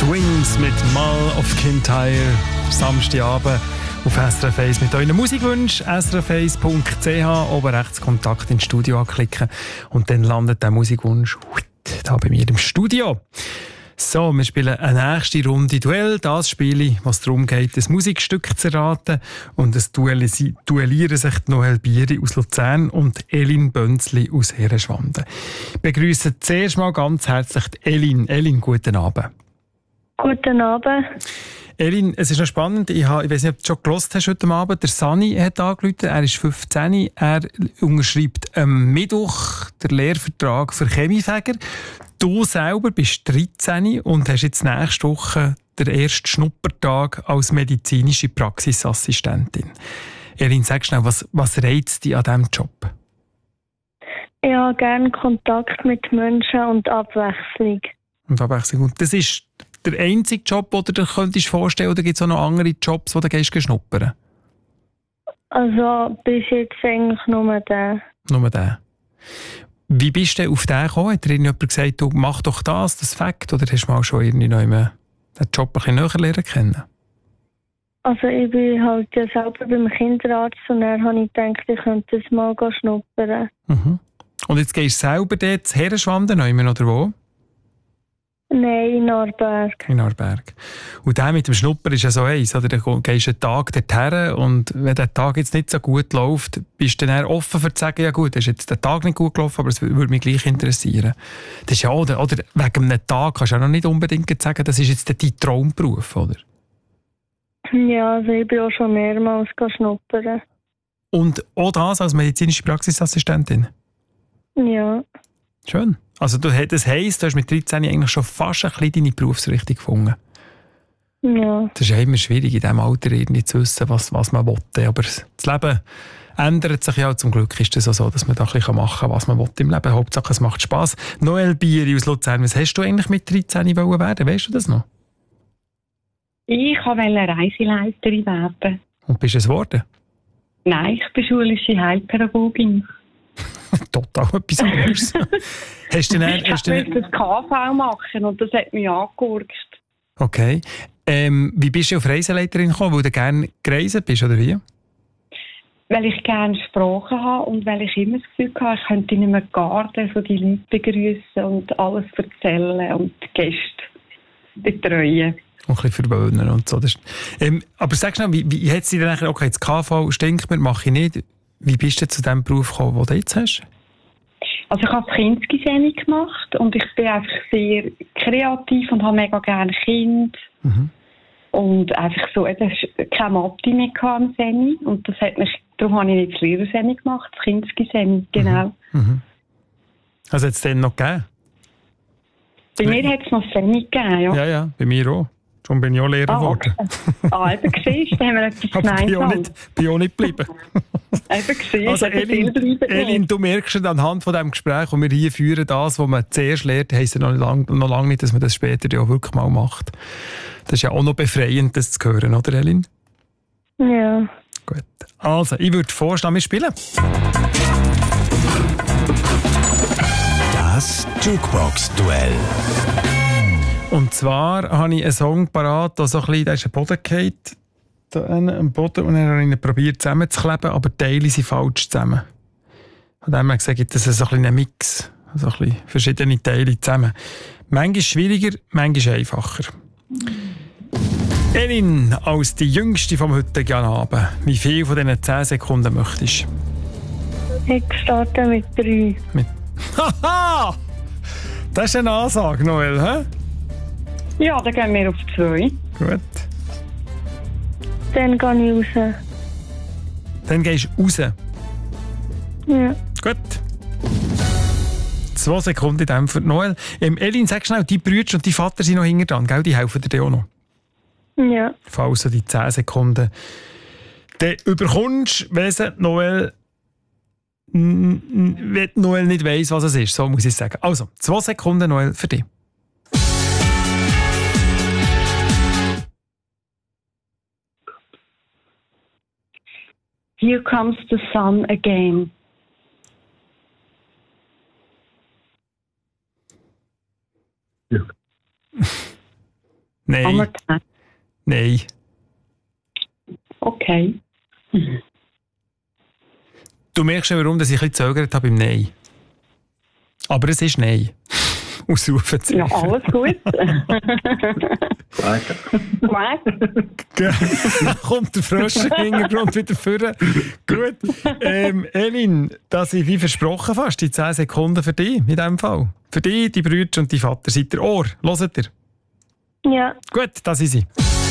Wings mit Mal of Kintyre. Samstagabend auf SRF 1 mit euren Musikwünschen. srf1.ch, oben rechts Kontakt ins Studio anklicken und dann landet der Musikwunsch da bei mir im Studio. So, wir spielen eine nächste Runde Duell. Das Spiel, was darum geht, ein Musikstück zu erraten. Und es duellieren sich Noel Bieri aus Luzern und Elin Bönzli aus Herenschwanden. Ich begrüsse zuerst mal ganz herzlich Elin. Elin, guten Abend. Guten Abend. Elin, es ist noch spannend. Ich weiß nicht, ob du schon gehört hast heute Abend. Der Sani hat angerufen. Er ist 15. Er unterschreibt am Mittwoch den Lehrvertrag für Chemiefäger. Du selber bist 13 und hast jetzt nächste Woche den ersten Schnuppertag als medizinische Praxisassistentin. Elin, sag schnell, was reizt dich an diesem Job? Ich habe gerne Kontakt mit Menschen und Abwechslung. Und Abwechslung. Und das ist der einzige Job, den du dir könntest vorstellen, oder gibt es auch noch andere Jobs, wo du gehst schnuppern? Also bis jetzt eigentlich nur den. Nur den. Wie bist du auf den gekommen? Hat dir jemand gesagt, du mach doch das Fakt, oder hast du mal schon irgendwie noch den Job ein bisschen näher lernen kennen? Also ich bin halt ja selber beim Kinderarzt und dann habe ich gedacht, ich könnte das mal schnuppern. Mhm. Und jetzt gehst du selber dort zu Herenschwanden, oder wo? Nein, in Arberg. In Arberg. Und der mit dem Schnupper ist ja so eins, oder? Du gehst einen Tag dorthin und wenn der Tag jetzt nicht so gut läuft, bist du dann offen für zu sagen, ja gut, ist jetzt der Tag nicht gut gelaufen, aber es würde mich gleich interessieren. Das ist ja, oder wegen einem Tag kannst du ja noch nicht unbedingt sagen, das ist jetzt dein Traumberuf, oder? Ja, also ich bin auch schon mehrmals schnuppern. Und auch das als medizinische Praxisassistentin? Ja. Schön. Also das heisst, du hast mit 13 eigentlich schon fast ein bisschen deine Berufsrichtung gefunden. Ja. Das ist ja immer schwierig, in diesem Alter irgendwie zu wissen, was man will. Aber das Leben ändert sich ja. Zum Glück ist es auch so, dass man da ein bisschen machen kann, was man will im Leben. Hauptsache, es macht Spass. Noel Bieri aus Luzern, was hast du eigentlich mit 13 werden wollen? Weißt du das noch? Ich wollte Reiseleiterin werden. Und bist du es geworden? Nein, ich bin schulische Heilpädagogin. Total etwas anderes. Ich wollte das KV machen und das hat mich angehurkt. Okay. Wie bist du auf Reiseleiterin gekommen? Weil du gerne gereist bist, oder wie? Weil ich gerne Sprachen habe und weil ich immer das Gefühl hatte, ich könnte in einem Garten so die Leute begrüßen und alles erzählen und die Gäste betreuen. Und ein bisschen verwöhnen und so. Aber sag schnell, wie hat es dir dann nachher, okay, das KV stinkt mir, mache ich nicht. Wie bist du zu dem Beruf gekommen, den du jetzt hast? Also ich habe das Kindsgeselle gemacht und ich bin einfach sehr kreativ und habe mega gerne Kinder. Mhm. Und einfach so, es war keine Mathe mehr am Seni und das hat mich, darum habe ich nicht das Lehrerseni gemacht, das Kindsgeselle, genau. Mhm. Also hat es den noch gegeben? Bei mir hat es noch Seni gegeben, ja. Ja, bei mir auch. Schon bin ich auch Lehrer geworden. Okay. Eben siehst du, haben wir etwas gemeinsam. Bin auch nicht geblieben. Eben siehst also Elin, du merkst anhand von diesem Gespräch, das wir hier führen, das, was man zuerst lernt, heisst ja noch lange nicht, dass man das später ja wirklich mal macht. Das ist ja auch noch befreiend, das zu hören, oder Elin? Ja. Gut. Also, ich würde vorschlagen, wir spielen. Das Jukebox-Duell. Und zwar habe ich einen Song parat, der so ein bisschen, der ist am Boden gefallen, am Boden, und dann habe ich ihn probiert zusammenzukleben, aber die Teile sind falsch zusammen. Von dem her gesagt, das ist so ein bisschen ein Mix, so ein bisschen verschiedene Teile zusammen. Manchmal schwieriger, manchmal einfacher. Elin, als die Jüngste vom heutigen Abend, wie viel von diesen 10 Sekunden möchtest du? Ich starte mit 3. Haha! Das ist eine Ansage, Noel, hä? Ja, dann gehen wir auf 2. Gut. Dann gehe ich raus. Dann gehst du raus? Ja. Gut. 2 Sekunden in dem für Noel. Elin, sag schnell, die Brüder und die Vater sind noch hinten dran, gell? Die helfen dir auch noch. Ja. Falls du die 10 Sekunden dann überkommst, wenn Noel nicht weiss, was es ist. So muss ich sagen. Also, 2 Sekunden, Noel, für dich. Here comes the sun again. Ja. Nein. Anerkennen. Nein. Okay. Du merkst schon, warum dass ich ein bisschen gezögert habe beim Nein. Aber es ist Nein. Ausrufezeichen. Ja, alles gut. Quack. Dann kommt der Frosch im Hintergrund wieder vor. Gut. Elin, das ist wie versprochen fast die 10 Sekunden für dich in diesem Fall. Für dich, die Brüder und die Vater. Seid ihr Ohr? Hört ihr? Ja. Gut, das ist sie.